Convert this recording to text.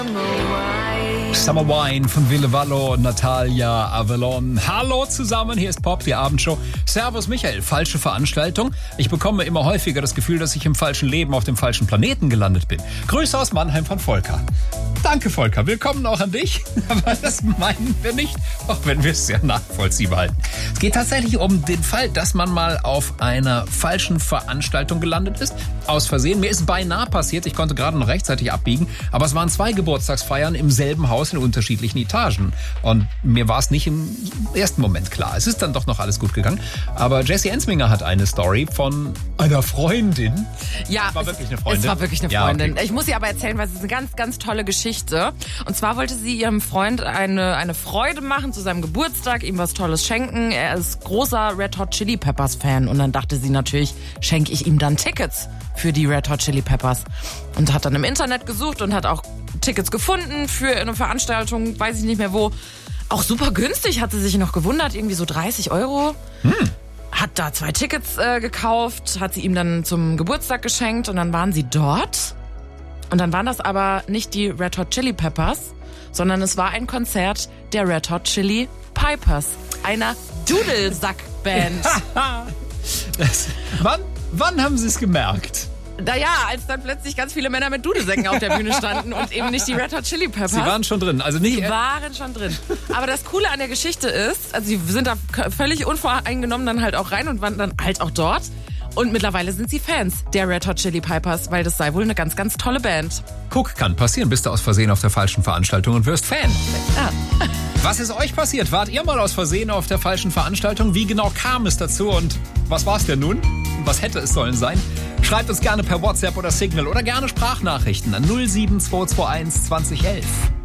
Summer Wine von Ville Vallo und Natalia Avalon. Hallo zusammen, hier ist Pop, die Abendshow. Servus Michael, falsche Veranstaltung. Ich bekomme immer häufiger das Gefühl, dass ich im falschen Leben auf dem falschen Planeten gelandet bin. Grüße aus Mannheim von Volker. Danke Volker, willkommen auch an dich. Aber das meinen wir nicht, auch wenn wir es sehr nachvollziehbar halten. Es geht tatsächlich um den Fall, dass man mal auf einer falschen Veranstaltung gelandet ist. Aus Versehen. Mir ist beinahe passiert, ich konnte gerade noch rechtzeitig abbiegen, aber es waren 2 Geburtstagsfeiern im selben Haus in unterschiedlichen Etagen. Und mir war es nicht im ersten Moment klar. Es ist dann doch noch alles gut gegangen. Aber Jessie Ensminger hat eine Story von einer Freundin. Ja, war wirklich eine Freundin. Es war wirklich eine Freundin. Ja, okay. Ich muss sie aber erzählen, weil es ist eine ganz, ganz tolle Geschichte. Und zwar wollte sie ihrem Freund eine Freude machen zu seinem Geburtstag, ihm was Tolles schenken. Er ist großer Red Hot Chili Peppers Fan. Und dann dachte sie natürlich, schenke ich ihm dann Tickets für die Red Hot Chili Peppers. Und hat dann im Internet gesucht und hat auch Tickets gefunden für eine Veranstaltung, weiß ich nicht mehr wo. Auch super günstig, hat sie sich noch gewundert, irgendwie so 30 €. Hat da 2 Tickets gekauft, hat sie ihm dann zum Geburtstag geschenkt und dann waren sie dort. Und dann waren das aber nicht die Red Hot Chili Peppers, sondern es war ein Konzert der Red Hot Chili Pipers, einer Dudelsack-Band. Wann haben Sie es gemerkt? Naja, als dann plötzlich ganz viele Männer mit Dudelsäcken auf der Bühne standen und eben nicht die Red Hot Chili Peppers. Sie waren schon drin, also nicht... Sie waren schon drin. Aber das Coole an der Geschichte ist, also sie sind da völlig unvoreingenommen dann halt auch rein und waren dann halt auch dort. Und mittlerweile sind sie Fans der Red Hot Chili Pipers, weil das sei wohl eine ganz, ganz tolle Band. Guck, kann passieren, bist du aus Versehen auf der falschen Veranstaltung und wirst Fan. Ja. Was ist euch passiert? Wart ihr mal aus Versehen auf der falschen Veranstaltung? Wie genau kam es dazu und was war es denn nun? Was hätte es sollen sein? Schreibt uns gerne per WhatsApp oder Signal oder gerne Sprachnachrichten an 07221 2011.